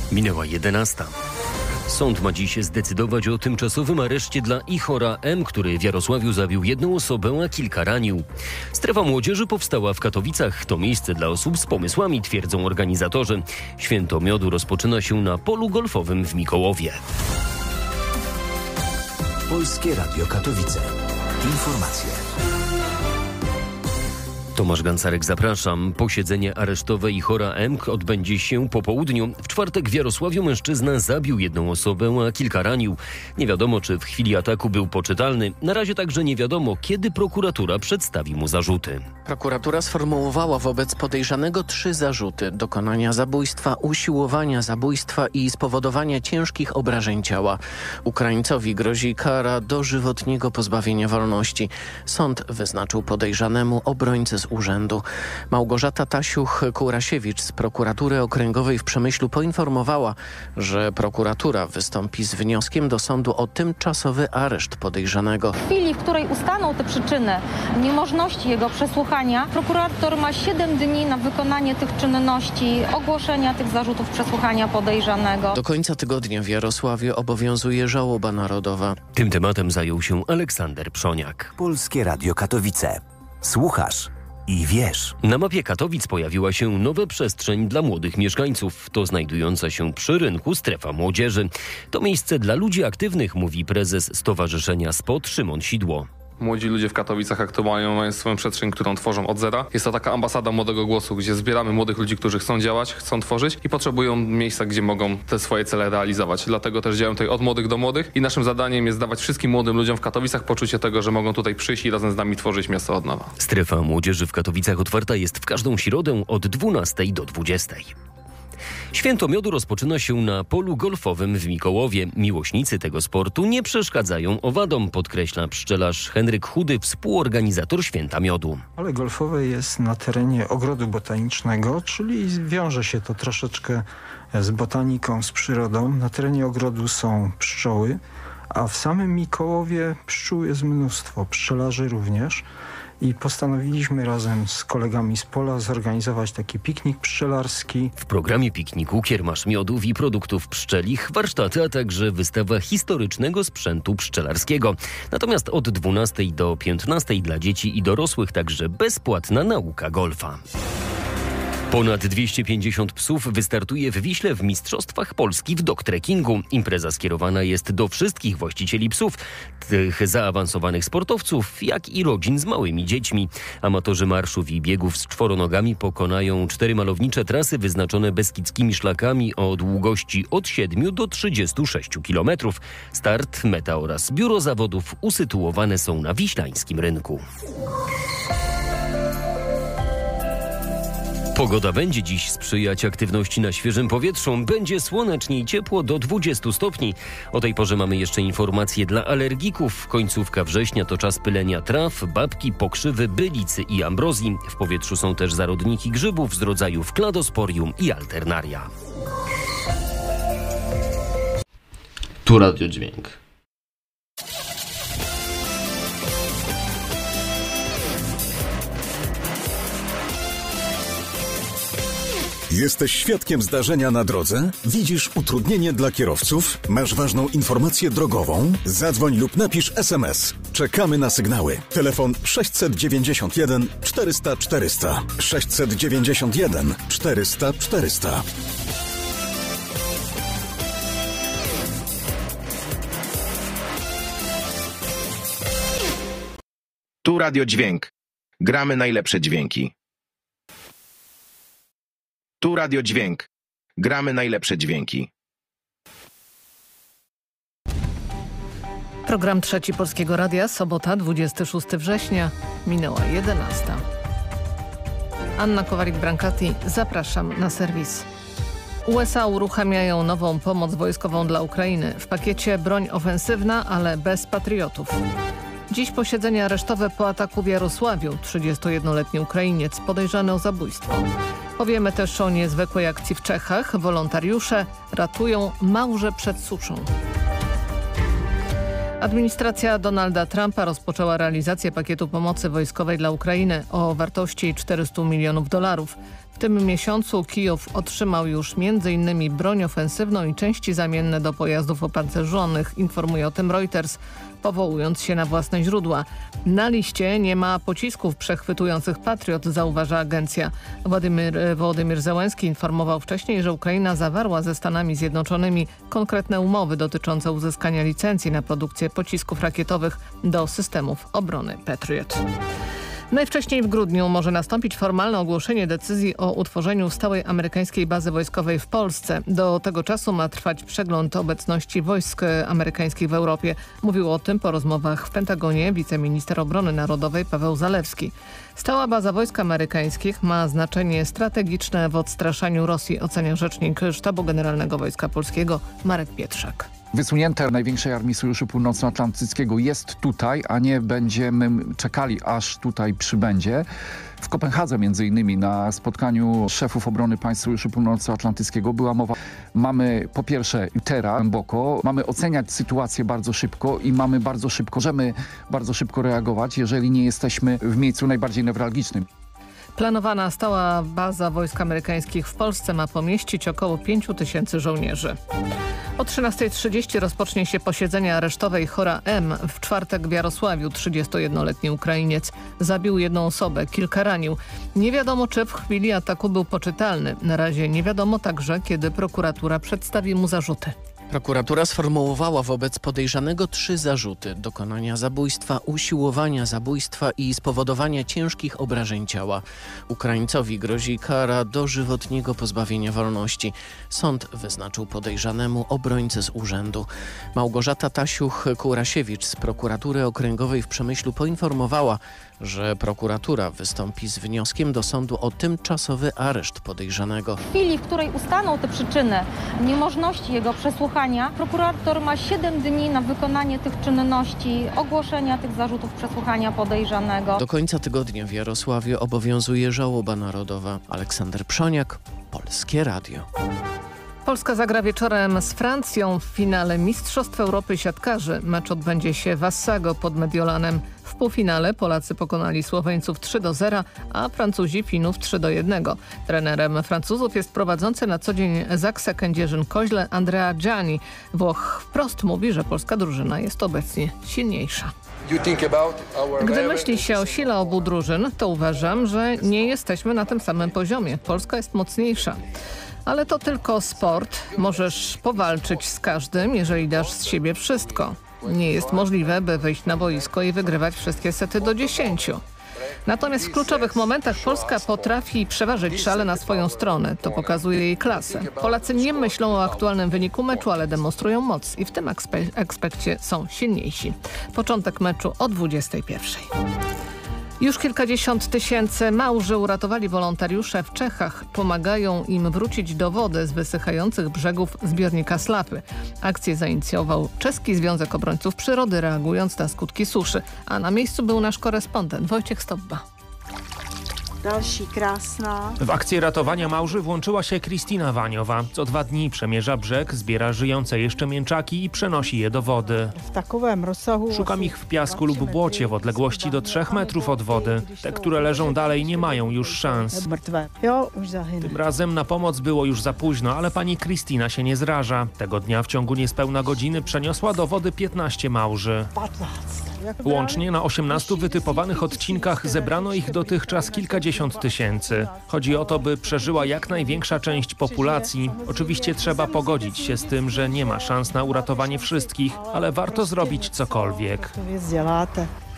Minęła 11. Sąd ma dziś zdecydować o tymczasowym areszcie dla Ihora M., który w Jarosławiu zabił jedną osobę, a kilka ranił. Strefa młodzieży powstała w Katowicach. To miejsce dla osób z pomysłami, twierdzą organizatorzy. Święto Miodu rozpoczyna się na polu golfowym w Mikołowie. Polskie Radio Katowice. Informacje. Tomasz Gancarek, zapraszam. Posiedzenie aresztowe Ihora M. odbędzie się po południu. W czwartek w Jarosławiu mężczyzna zabił jedną osobę, a kilka ranił. Nie wiadomo, czy w chwili ataku był poczytalny. Na razie także nie wiadomo, kiedy prokuratura przedstawi mu zarzuty. Prokuratura sformułowała wobec podejrzanego 3 zarzuty: dokonania zabójstwa, usiłowania zabójstwa i spowodowania ciężkich obrażeń ciała. Ukraińcowi grozi kara dożywotniego pozbawienia wolności. Sąd wyznaczył podejrzanemu obrońcę z urzędu. Małgorzata Tasiuch-Kurasiewicz z prokuratury okręgowej w Przemyślu poinformowała, że prokuratura wystąpi z wnioskiem do sądu o tymczasowy areszt podejrzanego. W chwili, w której ustaną te przyczyny niemożności jego przesłuchania, prokurator ma 7 dni na wykonanie tych czynności, ogłoszenia tych zarzutów, przesłuchania podejrzanego. Do końca tygodnia w Jarosławiu obowiązuje żałoba narodowa. Tym tematem zajął się Aleksander Przoniak. Polskie Radio Katowice. Słuchasz i wiesz. Na mapie Katowic pojawiła się nowa przestrzeń dla młodych mieszkańców. To znajdująca się przy rynku strefa młodzieży. To miejsce dla ludzi aktywnych, mówi prezes Stowarzyszenia SPOT Szymon Sidło. Młodzi ludzie w Katowicach aktualnie mają swoją przestrzeń, którą tworzą od zera. Jest to taka ambasada młodego głosu, gdzie zbieramy młodych ludzi, którzy chcą działać, chcą tworzyć i potrzebują miejsca, gdzie mogą te swoje cele realizować. Dlatego też działamy tutaj od młodych do młodych i naszym zadaniem jest dawać wszystkim młodym ludziom w Katowicach poczucie tego, że mogą tutaj przyjść i razem z nami tworzyć miasto od nowa. Strefa młodzieży w Katowicach otwarta jest w każdą środę od 12 do 20. Święto Miodu rozpoczyna się na polu golfowym w Mikołowie. Miłośnicy tego sportu nie przeszkadzają owadom, podkreśla pszczelarz Henryk Chudy, współorganizator Święta Miodu. Pole golfowe jest na terenie ogrodu botanicznego, czyli wiąże się to troszeczkę z botaniką, z przyrodą. Na terenie ogrodu są pszczoły, a w samym Mikołowie pszczół jest mnóstwo, pszczelarzy również. I postanowiliśmy razem z kolegami z pola zorganizować taki piknik pszczelarski. W programie pikniku kiermasz miodów i produktów pszczelich, warsztaty, a także wystawa historycznego sprzętu pszczelarskiego. Natomiast od 12 do 15 dla dzieci i dorosłych także bezpłatna nauka golfa. Ponad 250 psów wystartuje w Wiśle w Mistrzostwach Polski w dogtrekkingu. Impreza skierowana jest do wszystkich właścicieli psów, tych zaawansowanych sportowców, jak i rodzin z małymi dziećmi. Amatorzy marszów i biegów z czworonogami pokonają 4 malownicze trasy wyznaczone beskidzkimi szlakami o długości od 7 do 36 km. Start, meta oraz biuro zawodów usytuowane są na wiślańskim rynku. Pogoda będzie dziś sprzyjać aktywności na świeżym powietrzu. Będzie słonecznie i ciepło do 20 stopni. O tej porze mamy jeszcze informacje dla alergików. Końcówka września to czas pylenia traw, babki, pokrzywy, bylicy i ambrozji. W powietrzu są też zarodniki grzybów z rodzajów kladosporium i alternaria. Tu Radio Dźwięk. Jesteś świadkiem zdarzenia na drodze? Widzisz utrudnienie dla kierowców? Masz ważną informację drogową? Zadzwoń lub napisz SMS. Czekamy na sygnały. Telefon 691 400 400. 691 400 400. Tu Radio Dźwięk. Gramy najlepsze dźwięki. Tu Radio Dźwięk. Gramy najlepsze dźwięki. Program Trzeci Polskiego Radia, sobota, 26 września, minęła 11. Anna Kowalik-Brankati, zapraszam na serwis. USA uruchamiają nową pomoc wojskową dla Ukrainy. W pakiecie broń ofensywna, ale bez patriotów. Dziś posiedzenie aresztowe po ataku w Jarosławiu. 31-letni Ukrainiec podejrzany o zabójstwo. Powiemy też o niezwykłej akcji w Czechach. Wolontariusze ratują małże przed suszą. Administracja Donalda Trumpa rozpoczęła realizację pakietu pomocy wojskowej dla Ukrainy o wartości $400 milionów. W tym miesiącu Kijów otrzymał już m.in. broń ofensywną i części zamienne do pojazdów opancerzonych, informuje o tym Reuters, powołując się na własne źródła. Na liście nie ma pocisków przechwytujących Patriot, zauważa agencja. Wołodymyr Zełenski informował wcześniej, że Ukraina zawarła ze Stanami Zjednoczonymi konkretne umowy dotyczące uzyskania licencji na produkcję pocisków rakietowych do systemów obrony Patriot. Najwcześniej w grudniu może nastąpić formalne ogłoszenie decyzji o utworzeniu stałej amerykańskiej bazy wojskowej w Polsce. Do tego czasu ma trwać przegląd obecności wojsk amerykańskich w Europie. Mówił o tym po rozmowach w Pentagonie wiceminister obrony narodowej Paweł Zalewski. Stała baza wojsk amerykańskich ma znaczenie strategiczne w odstraszaniu Rosji, ocenia rzecznik Sztabu Generalnego Wojska Polskiego Marek Pietrzak. Wysunięte największej armii Sojuszu Północnoatlantyckiego jest tutaj, a nie będziemy czekali, aż tutaj przybędzie. W Kopenhadze między innymi na spotkaniu szefów obrony państw Sojuszu Północnoatlantyckiego była mowa. Mamy po pierwsze teraz głęboko, mamy oceniać sytuację bardzo szybko i możemy bardzo szybko reagować, jeżeli nie jesteśmy w miejscu najbardziej newralgicznym. Planowana stała baza wojsk amerykańskich w Polsce ma pomieścić około 5 000 żołnierzy. O 13:30 rozpocznie się posiedzenie aresztowe Ihora M. W czwartek w Jarosławiu 31-letni Ukrainiec zabił jedną osobę, kilka ranił. Nie wiadomo, czy w chwili ataku był poczytalny. Na razie nie wiadomo także, kiedy prokuratura przedstawi mu zarzuty. Prokuratura sformułowała wobec podejrzanego 3 zarzuty: dokonania zabójstwa, usiłowania zabójstwa i spowodowania ciężkich obrażeń ciała. Ukraińcowi grozi kara dożywotniego pozbawienia wolności. Sąd wyznaczył podejrzanemu obrońcę z urzędu. Małgorzata Tasiuch-Kurasiewicz z prokuratury okręgowej w Przemyślu poinformowała, że prokuratura wystąpi z wnioskiem do sądu o tymczasowy areszt podejrzanego. W chwili, w której ustaną te przyczyny niemożności jego przesłuchania, prokurator ma 7 dni na wykonanie tych czynności, ogłoszenia tych zarzutów przesłuchania podejrzanego. Do końca tygodnia w Jarosławiu obowiązuje żałoba narodowa. Aleksander Przoniak, Polskie Radio. Polska zagra wieczorem z Francją w finale Mistrzostw Europy siatkarzy. Mecz odbędzie się w Assago pod Mediolanem. W półfinale Polacy pokonali Słoweńców 3-0, a Francuzi Finów 3-1. Trenerem Francuzów jest prowadzący na co dzień Zaksa Kędzierzyn-Koźle Andrea Gianni. Włoch wprost mówi, że polska drużyna jest obecnie silniejsza. Gdy myśli się o sile obu drużyn, to uważam, że nie jesteśmy na tym samym poziomie. Polska jest mocniejsza. Ale to tylko sport. Możesz powalczyć z każdym, jeżeli dasz z siebie wszystko. Nie jest możliwe, by wyjść na boisko i wygrywać wszystkie sety do 10. Natomiast w kluczowych momentach Polska potrafi przeważyć szale na swoją stronę. To pokazuje jej klasę. Polacy nie myślą o aktualnym wyniku meczu, ale demonstrują moc i w tym aspekcie są silniejsi. Początek meczu o 21:00. Już kilkadziesiąt tysięcy małży uratowali wolontariusze w Czechach. Pomagają im wrócić do wody z wysychających brzegów zbiornika Slapy. Akcję zainicjował Czeski Związek Obrońców Przyrody, reagując na skutki suszy. A na miejscu był nasz korespondent Wojciech Stopba. W akcję ratowania małży włączyła się Kristina Waniowa. Co 2 dni przemierza brzeg, zbiera żyjące jeszcze mięczaki i przenosi je do wody. Szukam ich w piasku lub błocie w odległości do 3 metrów od wody. Te, które leżą dalej, nie mają już szans. Tym razem na pomoc było już za późno, ale pani Kristina się nie zraża. Tego dnia w ciągu niespełna godziny przeniosła do wody 15 małży. Łącznie na 18 wytypowanych odcinkach zebrano ich dotychczas kilkadziesiąt tysięcy. Chodzi o to, by przeżyła jak największa część populacji. Oczywiście trzeba pogodzić się z tym, że nie ma szans na uratowanie wszystkich, ale warto zrobić cokolwiek.